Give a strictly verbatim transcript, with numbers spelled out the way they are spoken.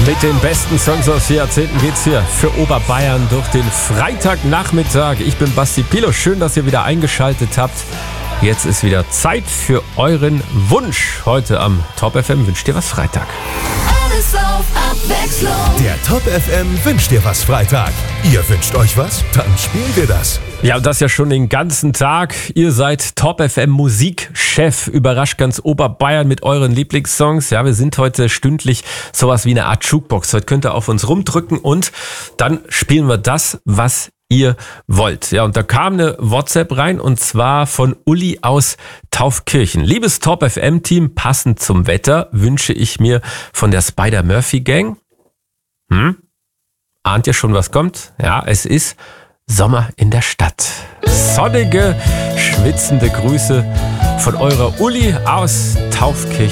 Mit den besten Songs aus vier Jahrzehnten geht's hier für Oberbayern durch den Freitagnachmittag. Ich bin Basti Pilo, schön, dass ihr wieder eingeschaltet habt. Jetzt ist wieder Zeit für euren Wunsch. Heute am Top F M wünscht dir was Freitag. Alles auf Abwechslung. Der Top F M wünscht dir was Freitag. Ihr wünscht euch was? Dann spielen wir das. Ja, und das ja schon den ganzen Tag. Ihr seid Top F M Musikchef. Überrascht ganz Oberbayern mit euren Lieblingssongs. Ja, wir sind heute stündlich sowas wie eine Art Jukebox. Heute könnt ihr auf uns rumdrücken und dann spielen wir das, was ihr wollt. Ja, und da kam eine WhatsApp rein und zwar von Uli aus Taufkirchen. Liebes Top F M Team, passend zum Wetter wünsche ich mir von der Spider-Murphy-Gang. Hm? Ahnt ihr schon, was kommt? Ja, es ist Sommer in der Stadt. Sonnige, schwitzende Grüße von eurer Uli aus Taufkirchen.